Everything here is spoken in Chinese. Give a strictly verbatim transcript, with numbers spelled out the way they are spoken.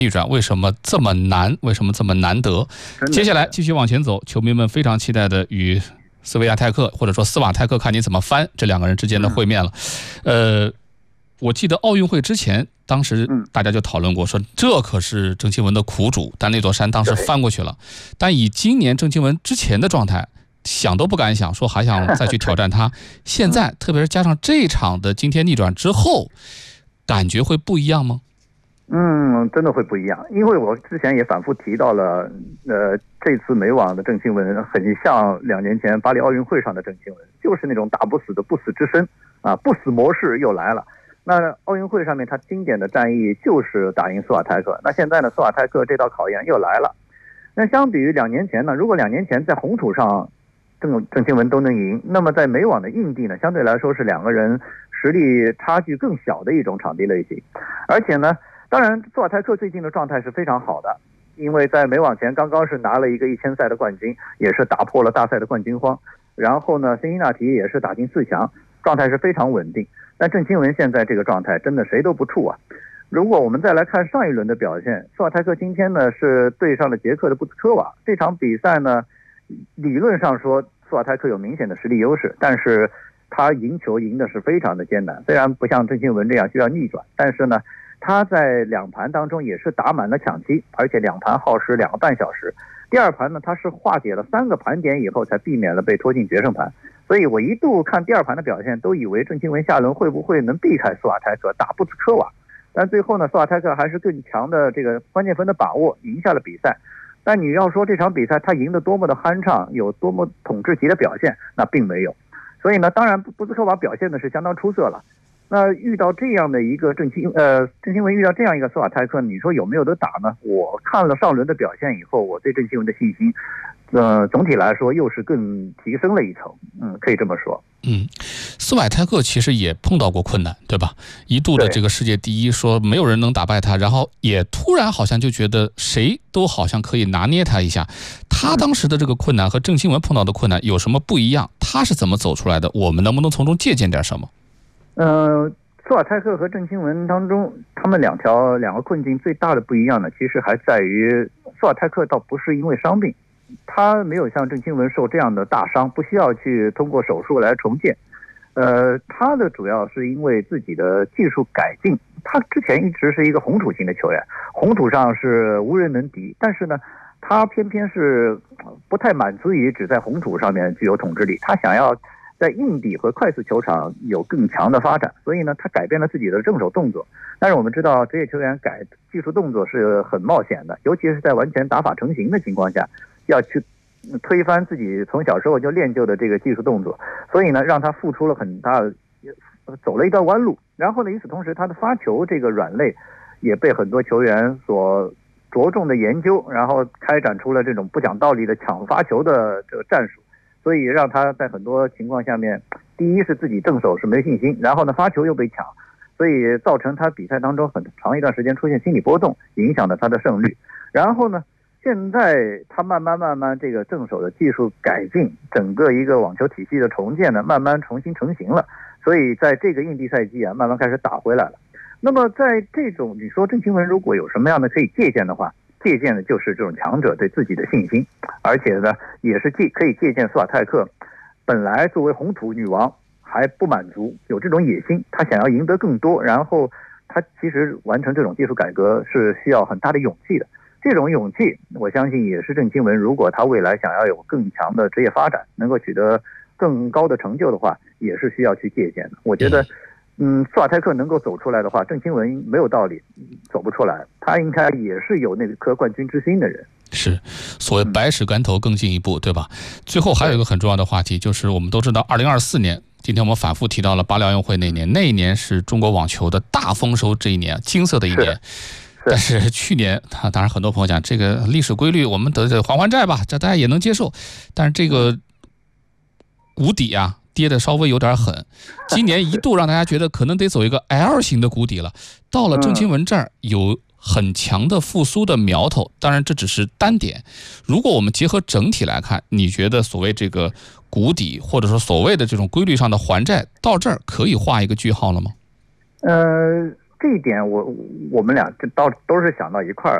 逆转为什么这么难？为什么这么难得？接下来继续往前走，球迷们非常期待的与斯维亚泰克或者说斯瓦泰克看你怎么翻这两个人之间的会面了。呃，我记得奥运会之前，当时大家就讨论过，说这可是郑钦文的苦主，但那座山当时翻过去了。但以今年郑钦文之前的状态，想都不敢想，说还想再去挑战他。现在，特别是加上这场的惊天逆转之后，感觉会不一样吗？ 嗯，真的会不一样，因为我之前也反复提到了，呃，这次美网的郑钦文很像两年前巴黎奥运会上的郑钦文，就是那种打不死的不死之身啊，不死模式又来了。那奥运会上面他经典的战役就是打赢斯瓦泰克，那现在呢，斯瓦泰克这道考验又来了。那相比于两年前呢，如果两年前在红土上郑郑钦文都能赢，那么在美网的硬地呢，相对来说是两个人实力差距更小的一种场地类型，而且呢。当然，斯瓦泰克最近的状态是非常好的，因为在美网前刚刚是拿了一个一千赛的冠军，也是打破了大赛的冠军荒。然后呢，辛辛那提也是打进四强，状态是非常稳定。但郑钦文现在这个状态真的谁都不怵啊！如果我们再来看上一轮的表现，斯瓦泰克今天呢是对上了捷克的布兹科娃。这场比赛呢，理论上说斯瓦泰克有明显的实力优势，但是他赢球赢的是非常的艰难。虽然不像郑钦文这样需要逆转，但是呢。他在两盘当中也是打满了抢七，而且两盘耗时两个半小时。第二盘呢，他是化解了三个盘点以后才避免了被拖进决胜盘。所以我一度看第二盘的表现，都以为郑钦文下轮会不会能避开斯瓦泰克打布兹科娃，但最后呢，斯瓦泰克还是更强的这个关键分的把握，赢下了比赛。但你要说这场比赛他赢得多么的酣畅，有多么统治级的表现，那并没有。所以呢，当然布兹科娃表现的是相当出色了。那遇到这样的一个郑钦呃郑钦文遇到这样一个斯瓦泰克，你说有没有得打呢？我看了上轮的表现以后，我对郑钦文的信心，呃，总体来说又是更提升了一层，嗯，可以这么说。 嗯，斯瓦泰克其实也碰到过困难，对吧？一度的这个世界第一，说没有人能打败他，然后也突然好像就觉得谁都好像可以拿捏他一下。他当时的这个困难和郑钦文碰到的困难有什么不一样？他是怎么走出来的？我们能不能从中借鉴点什么？ 呃，斯瓦泰克和郑钦文当中，他们两条两个困境最大的不一样呢，其实还在于斯瓦泰克倒不是因为伤病，他没有像郑钦文受这样的大伤，不需要去通过手术来重建。呃，他的主要是因为自己的技术改进，他之前一直是一个红土型的球员，红土上是无人能敌，但是呢，他偏偏是不太满足于只在红土上面具有统治力，他想要在硬地和快速球场有更强的发展，所以呢，他改变了自己的正手动作。但是我们知道，职业球员改技术动作是很冒险的，尤其是在完全打法成型的情况下，要去推翻自己从小时候就练就的这个技术动作，所以呢，让他付出了很大，走了一段弯路。然后呢，与此同时，他的发球这个软肋也被很多球员所着重的研究，然后开展出了这种不讲道理的抢发球的这个战术。所以让他在很多情况下面，第一是自己正手是没信心，然后呢发球又被抢，所以造成他比赛当中很长一段时间出现心理波动，影响了他的胜率。然后呢，现在他慢慢慢慢这个正手的技术改进，整个一个网球体系的重建呢，慢慢重新成型了。所以在这个硬地赛季啊，慢慢开始打回来了。那么在这种你说郑钦文如果有什么样的可以借鉴的话，借鉴的就是这种强者对自己的信心，而且呢，也是借可以借鉴斯瓦泰克，本来作为红土女王还不满足，有这种野心，他想要赢得更多，然后他其实完成这种技术改革是需要很大的勇气的。这种勇气，我相信也是郑钦文如果他未来想要有更强的职业发展，能够取得更高的成就的话，也是需要去借鉴的。我觉得。嗯，斯瓦泰克能够走出来的话，郑钦文没有道理走不出来，他应该也是有那颗冠军之心的人。 是，所谓百尺竿头更进一步，对吧？最后还有一个很重要的话题，就是我们都知道二零二四年，今天我们反复提到了巴黎奥运会那年，那一年是中国网球的大丰收这一年，金色的一年。但是去年，他当然很多朋友讲这个历史规律，我们得还还债吧，这大家也能接受。但是这个谷底啊，跌的稍微有点狠，今年一度让大家觉得可能得走一个 L 型的谷底了。到了郑钦文这儿有很强的复苏的苗头，当然这只是单点。如果我们结合整体来看，你觉得所谓这个谷底，或者说所谓的这种规律上的还债，到这儿可以画一个句号了吗？ 呃， 这一点我我们俩就到都是想到一块儿。